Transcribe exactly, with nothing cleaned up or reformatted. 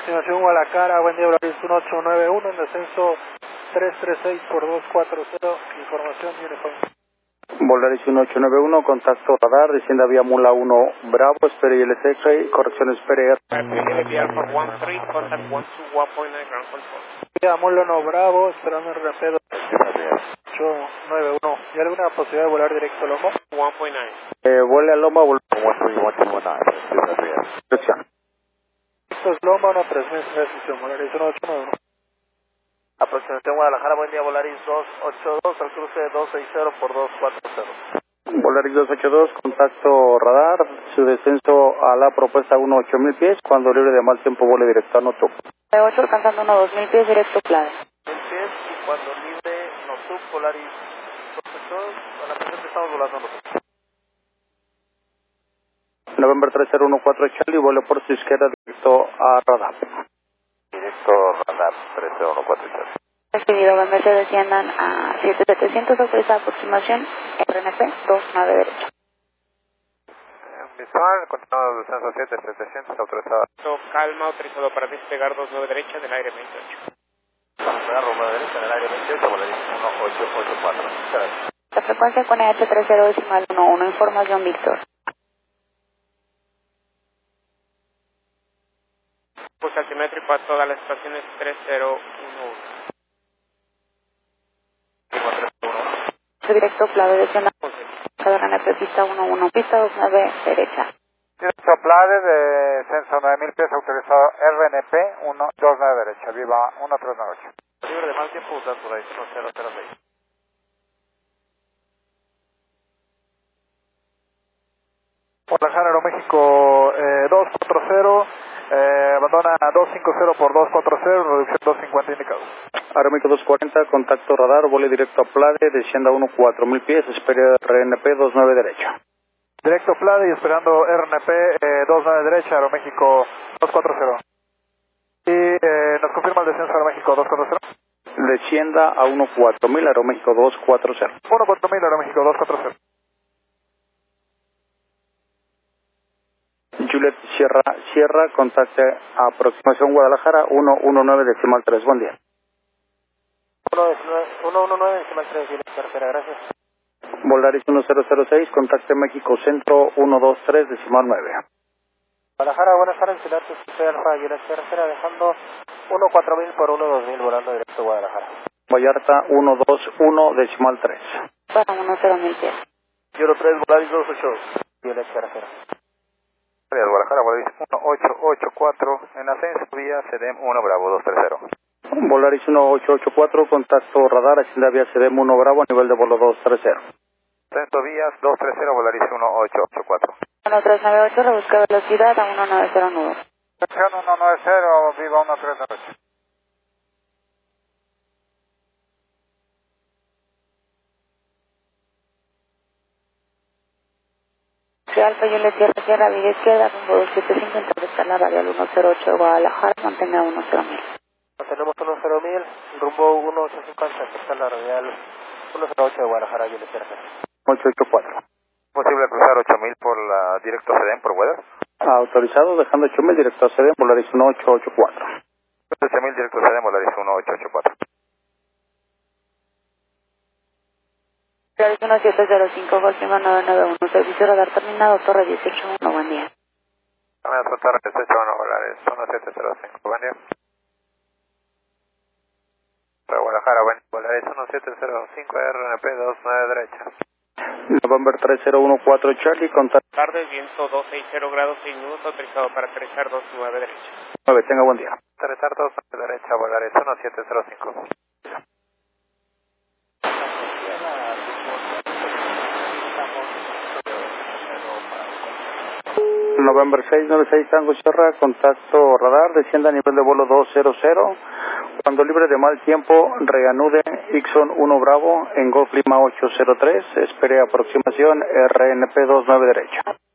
Estimación Guadalajara, buen día, Volaris uno ocho nueve uno, en descenso tres tres seis por dos cuatro cero, información Uniform. Volaris uno ocho nueve uno, contacto radar, descienda vía Mula uno Bravo, espere I L C, corrección espere R. Vía Mula uno Bravo, esperando el rapero ocho nueve uno. ¿Y alguna posibilidad de volar directo a Loma? one point nine. Eh, vuele a Loma, vuelve a dirección. Esto es Loma, una tres meses de decisión, Volaris uno ocho nueve uno. Aproximación Guadalajara, buen día, Volaris dos ocho dos, al cruce dos seis cero por dos cuatro cero. Volaris dos ocho dos, contacto radar, su descenso a la propuesta uno ocho mil pies, cuando libre de mal tiempo vuele directo a Notup. ocho alcanzando uno dos mil pies, directo Plade. mil pies y cuando libre Notup, Volaris dos ocho dos, a la presente estamos volando Notup. November tres cero uno cuatro Charlie, vuelo por su izquierda directo a radar. Directo radar tres cero uno cuatro Charlie. Recibido, November se desciendan a siete setecientos, autorizada aproximación, R N P dos nueve derecha. Visual, continuamos descenso siete setecientos, autorizado. Calma, autorizado para despegar dos nueve derecha del aire veintiocho. Para despegar dos nueve derecha del aire veintiocho, Volaris uno ocho ocho cuatro. La frecuencia con E H tres cero decimal uno uno, información Víctor. Pulso altimétrico a todas las estaciones tres cero uno uno. Directo Plade, descienda a R N P pista uno uno, pista dos nueve derecha. Directo Plade de censo nueve mil pies, autorizado R N P uno dos nueve derecha, viva uno tres nueve ocho. Libre de mal tiempo usando la uno cero cero seis. Guadalajara, Aeroméxico eh, dos cuatro cero, eh, abandona dos cinco cero por dos cuatro cero, reducción dos cincuenta indicado. Aeroméxico dos cuarenta, contacto radar, vuele directo a Plade, descienda uno cuatro mil pies, espere R N P dos nueve derecha. Directo Plade y esperando R N P eh, dos nueve derecha, Aeroméxico dos cuatro cero. Y eh, nos confirma el descenso Aeroméxico dos cuatro cero. Descienda a uno cuatro mil, Aeroméxico dos cuatro cero. uno cuatro mil, Aeroméxico dos cuatro cero. Juliet Sierra, Sierra, contacte aproximación Guadalajara uno uno nueve decimal tres, buen día. uno uno nueve decimal tres, Juliet, tercera, gracias. Volaris uno cero cero seis, contacte México Centro uno dos tres decimal nueve. Guadalajara, buenas tardes, pilotos, soy Alfa, Juliet, tercera, dejando uno cuatro mil por uno dos mil, volando directo a Guadalajara. Vallarta uno dos uno decimal tres. Para uno cero mil pies. Euro tres, Volaris dos ocho dos, Juliet, tercera. Guadalajara, Volaris uno ocho ocho cuatro, en ascenso vía C D M uno Bravo dos tres cero. Volaris uno ocho ocho cuatro, contacto radar, hacienda vía C D M uno Bravo a nivel de vuelo dos tres cero. Ascenso vías dos tres cero, Volaris uno ocho ocho cuatro. uno tres nueve ocho, rebusca velocidad a uno nueve cero nudo. Dirección uno nueve cero, viva uno tres nueve ocho. Alfa, yo le cierro Sierra, Villa Izquierda, rumbo dos siete cinco, interceptar la radial uno cero ocho de Guadalajara, mantenga uno cero mil. Mantenemos uno cero mil, rumbo uno ocho cinco, interceptar la radial uno cero ocho de Guadalajara, yo le cierro. ocho ocho cuatro. ¿Posible cruzar ocho mil por la directo C D M por weather? Autorizado, dejando ocho mil directo a C D M, Volaris uno ocho ocho cuatro. ocho mil directo C D M, Volaris uno ocho ocho cuatro. Volaris uno siete cero cinco, Golf nueve nueve uno, servicio radar terminado, Torre dieciocho uno, buen día. Amenaza Torre dieciocho uno, Volaris uno siete cero cinco, buen día. Para Guadalajara, buen día, Volaris uno siete cero cinco, R N P dos nueve derecha. November tres cero uno cuatro Charlie, contacto. Tarde, viento dos seis cero grados seis minutos, autorizado para aterrizar dos nueve derecha. nueve, tenga buen día. Aterrizar dos nueve derecha, Volaris uno siete cero cinco. November seis nueve seis Tango Sierra, contacto radar, descienda a nivel de vuelo dos cero cero. Cuando libre de mal tiempo, reanude Ixon uno Bravo en Golf Lima ocho cero tres, espere aproximación R N P dos nueve derecha.